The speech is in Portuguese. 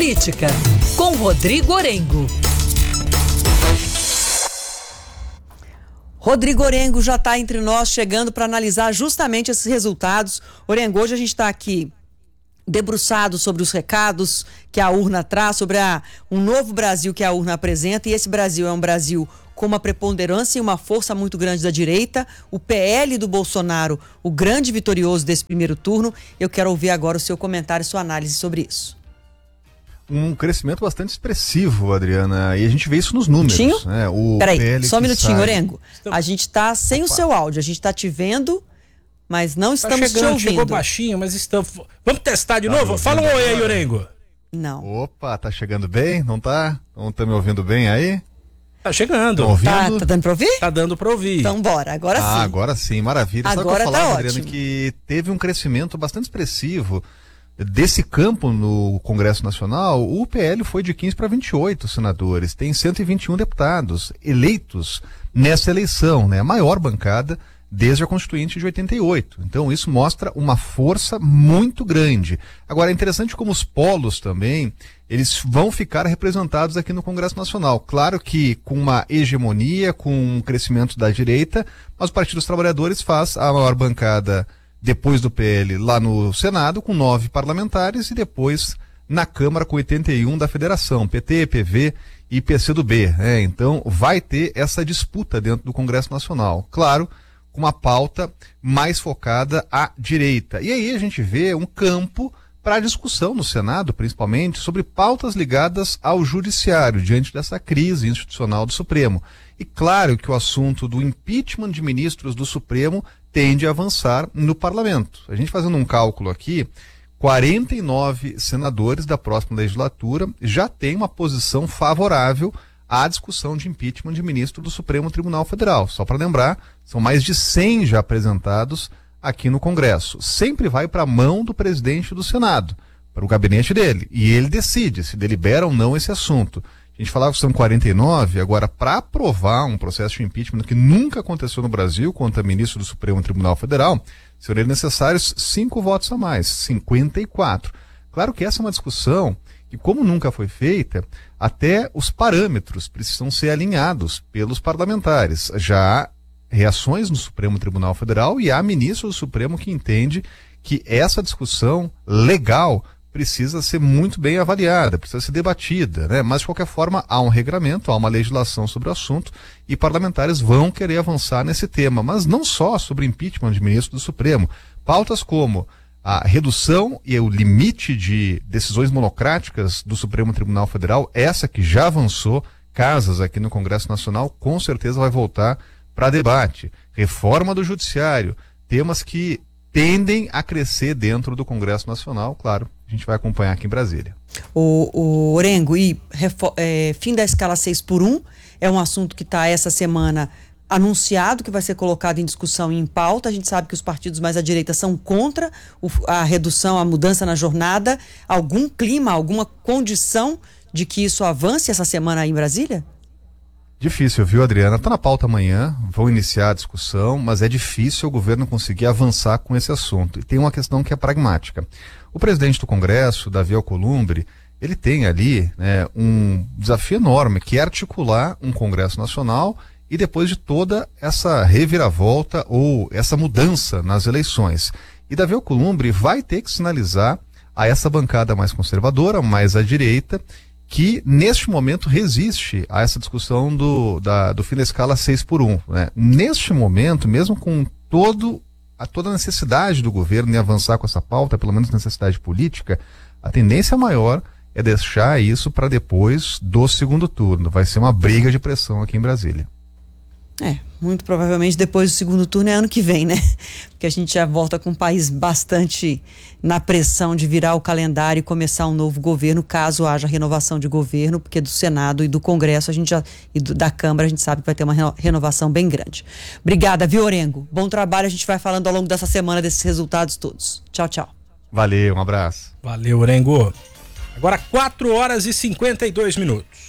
Política, com Rodrigo Orengo. Rodrigo Orengo já está entre nós, chegando para analisar justamente esses resultados. Orengo, hoje a gente está aqui debruçado sobre os recados que a urna traz, sobre um novo Brasil que a urna apresenta, e esse Brasil é um Brasil com uma preponderância e uma força muito grande da direita, o PL do Bolsonaro, o grande vitorioso desse primeiro turno. Eu quero ouvir agora o seu comentário, sua análise sobre isso. Um crescimento bastante expressivo, Adriana, e a gente vê isso nos números. Né? Peraí, só um minutinho, Orengo. A gente está sem o seu áudio, a gente está te vendo, mas não estamos te ouvindo. Chegou baixinho, mas estamos... Vamos testar de novo? Fala um oi aí, Orengo. Não. Opa, tá chegando bem? Não tá? Não tá me ouvindo bem aí? Tá chegando. Tá dando pra ouvir? Tá dando pra ouvir. Então bora, agora sim. Agora sim, maravilha. Agora Sabe o que eu falava, tá Adriana, ótimo. que teve um crescimento bastante expressivo desse campo no Congresso Nacional. O PL foi de 15 para 28 senadores, tem 121 deputados eleitos nessa eleição, né? A maior bancada desde a Constituinte de 88. Então isso mostra uma força muito grande. Agora é interessante como os polos também, eles vão ficar representados aqui no Congresso Nacional. Claro que com uma hegemonia, com um crescimento da direita, mas o Partido dos Trabalhadores faz a maior bancada depois do PL lá no Senado, com 9 parlamentares, e depois na Câmara com 81 da Federação, PT, PV e PCdoB. Então vai ter essa disputa dentro do Congresso Nacional. Claro, com uma pauta mais focada à direita. E aí a gente vê um campo para discussão no Senado, principalmente, sobre pautas ligadas ao judiciário, diante dessa crise institucional do Supremo. E claro que o assunto do impeachment de ministros do Supremo tende a avançar no parlamento. A gente fazendo um cálculo aqui, 49 senadores da próxima legislatura já têm uma posição favorável à discussão de impeachment de ministro do Supremo Tribunal Federal. Só para lembrar, são mais de 100 já apresentados aqui no Congresso. Sempre vai para a mão do presidente do Senado, para o gabinete dele, e ele decide se delibera ou não esse assunto. A gente falava que são 49, agora para aprovar um processo de impeachment que nunca aconteceu no Brasil contra ministro do Supremo Tribunal Federal, seriam necessários 5 votos a mais, 54. Claro que essa é uma discussão que, como nunca foi feita, até os parâmetros precisam ser alinhados pelos parlamentares. Já há reações no Supremo Tribunal Federal e há ministro do Supremo que entende que essa discussão legal precisa ser muito bem avaliada, precisa ser debatida, né? Mas de qualquer forma há um regramento, há uma legislação sobre o assunto e parlamentares vão querer avançar nesse tema, mas não só sobre impeachment de ministro do Supremo. Pautas como a redução e o limite de decisões monocráticas do Supremo Tribunal Federal, essa que já avançou casas aqui no Congresso Nacional, com certeza vai voltar para debate. Reforma do Judiciário, temas que tendem a crescer dentro do Congresso Nacional, claro, a gente vai acompanhar aqui em Brasília. O Orengo, fim da escala 6x1 é um assunto que está essa semana anunciado, que vai ser colocado em discussão e em pauta. A gente sabe que os partidos mais à direita são contra a redução, a mudança na jornada. Algum clima, alguma condição de que isso avance essa semana aí em Brasília? Difícil, viu, Adriana? Está na pauta amanhã, vão iniciar a discussão, mas é difícil o governo conseguir avançar com esse assunto. E tem uma questão que é pragmática. O presidente do Congresso, Davi Alcolumbre, ele tem ali, né, um desafio enorme, que é articular um Congresso Nacional e depois de toda essa reviravolta ou essa mudança nas eleições. E Davi Alcolumbre vai ter que sinalizar a essa bancada mais conservadora, mais à direita, que neste momento resiste a essa discussão do fim da escala 6x1. Né? Neste momento, mesmo com toda a necessidade do governo em avançar com essa pauta, pelo menos necessidade política, a tendência maior é deixar isso para depois do segundo turno. Vai ser uma briga de pressão aqui em Brasília. Muito provavelmente depois do segundo turno é ano que vem, né? Porque a gente já volta com o país bastante na pressão de virar o calendário e começar um novo governo, caso haja renovação de governo, porque do Senado e do Congresso da Câmara a gente sabe que vai ter uma renovação bem grande. Obrigada, viu, Orengo? Bom trabalho, a gente vai falando ao longo dessa semana desses resultados todos. Tchau, tchau. Valeu, um abraço. Valeu, Orengo. Agora 4 horas e 52 minutos.